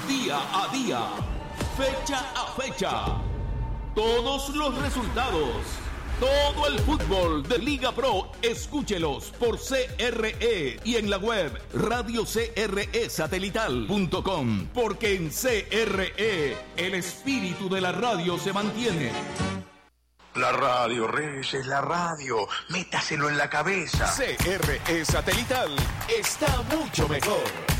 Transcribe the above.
día a día, fecha a fecha. Todos los resultados, todo el fútbol de Liga Pro, escúchelos por CRE y en la web radiocresatelital.com, porque en CRE el espíritu de la radio se mantiene. La radio, Reyes, la radio. Métaselo en la cabeza. CRE Satelital está mucho mejor.